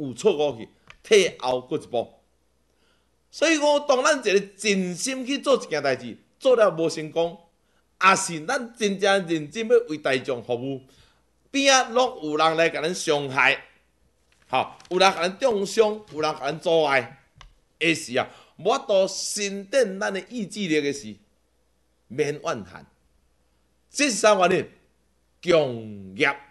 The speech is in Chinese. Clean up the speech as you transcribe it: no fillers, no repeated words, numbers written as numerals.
有错误去，退后过一步。所以讲，当咱一个真心去做一件代志，做了无成功，也是咱真正认真要为大众服务，边仔拢有人来甲咱伤害，吼，有人甲咱中伤，有人甲咱阻碍，的时啊，无法度伸展咱的意志力的时，免怨叹。这是啥原因？强业。